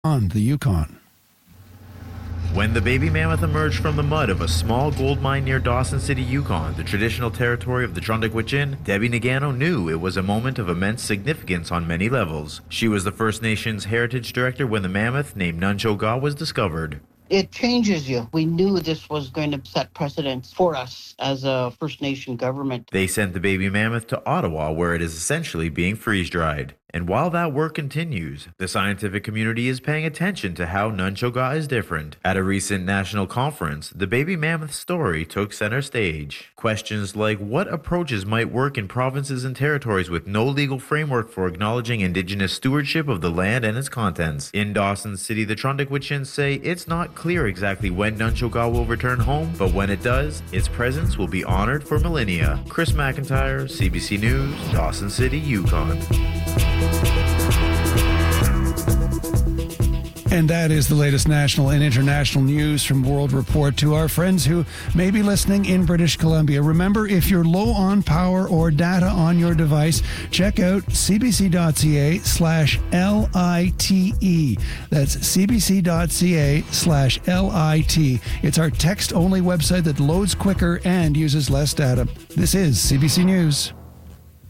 on the Yukon. When the baby mammoth emerged from the mud of a small gold mine near Dawson City, Yukon, the traditional territory of the Trundle-Gwich'in, Debbie Nagano knew it was a moment of immense significance on many levels. She was the First Nations Heritage Director when the mammoth named Nuncho Ga was discovered. It changes you. We knew this was going to set precedents for us as a First Nation government. They sent the baby mammoth to Ottawa, where it is essentially being freeze-dried. And while that work continues, the scientific community is paying attention to how Nuncho Ga is different. At a recent national conference, the baby mammoth story took center stage. Questions like what approaches might work in provinces and territories with no legal framework for acknowledging Indigenous stewardship of the land and its contents. In Dawson City, the Trundle-Gwich'in say it's not clear exactly when Nuncho Ga will return home, but when it does, its presence will be honored for millennia. Chris McIntyre, CBC News, Dawson City, Yukon. And that is the latest national and international news from World Report. To our friends who may be listening in British Columbia, remember, if you're low on power or data on your device, check out cbc.ca/LITE. That's cbc.ca/LIT. It's our text-only website that loads quicker and uses less data. This is CBC News.